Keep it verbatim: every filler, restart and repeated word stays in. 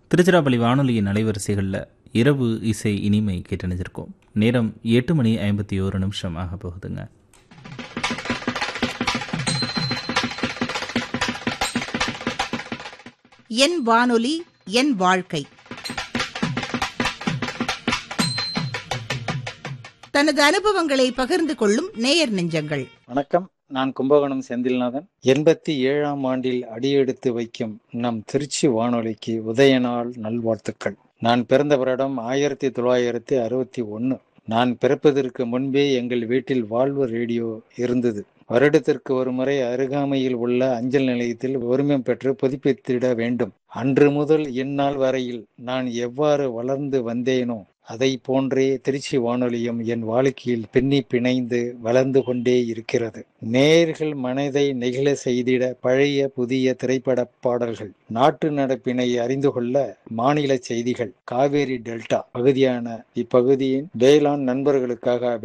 திருச்சிராப்பள்ளி வானொலியின் அலைவரிசைகளில் இரவு இசை இனிமை கேட்டணிஞ்சிருக்கோம். நேரம் எட்டு மணி ஐம்பத்தி ஓரு நிமிஷம் ஆக போகுதுங்க. என் வானொலி என் வாழ்க்கை. தனது அனுபவங்களை பகிர்ந்து கொள்ளும் நேயர் நெஞ்சங்கள். வணக்கம், நான் கும்பகோணம் செந்தில்நாதன். எண்பத்தி ஏழாம் ஆண்டில் அடியெடுத்து வைக்கும் நம் திருச்சி வானொலிக்கு உதயநாள் நல்வாழ்த்துக்கள். நான் பிறந்த வருடம் ஆயிரத்தி தொள்ளாயிரத்தி அறுபத்தி ஒன்று. நான் பிறப்பதற்கு முன்பே எங்கள் வீட்டில் வாழ்வு ரேடியோ இருந்தது. வருடத்திற்கு ஒரு முறை அருகாமையில் உள்ள அஞ்சல் நிலையத்தில் உரிமம் பெற்று புதுப்பித்திட வேண்டும். அன்று முதல் இந்நாள் வரையில் நான் எவ்வாறு வளர்ந்து வந்தேனோ அதை போன்றே திருச்சி வானொலியும் என் வாழ்க்கையில் பின்னி பிணைந்து வளர்ந்து கொண்டே இருக்கிறது. நேயர்கள் மனதை நெகிழ செய்திட பழைய புதிய திரைப்பட பாடல்கள், நாட்டு நடப்பினை அறிந்து கொள்ள மாநில செய்திகள், காவேரி டெல்டா பகுதியான இப்பகுதியின் வேளாண் நண்பர்களுக்காக